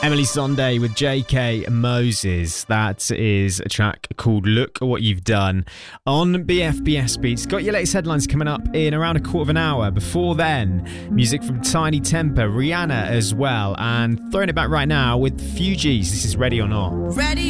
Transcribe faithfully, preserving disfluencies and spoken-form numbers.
Emily Sonde with J K Moses. That is a track called Look at What You've Done on B F B S Beats. Got your latest headlines coming up in around a quarter of an hour. Before then, music from Tiny Temper, Rihanna as well, and throwing it back right now with Fugees. This is Ready or Not. Ready